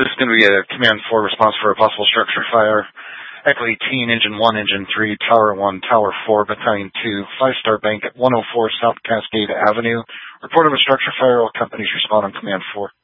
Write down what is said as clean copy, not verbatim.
This is going to be a Command 4 response for a possible structure fire. Echo 18, Engine 1, Engine 3, Tower 1, Tower 4, Battalion 2, 5-Star Bank at 104 South Cascade Avenue. Report of a structure fire. All companies respond on Command 4.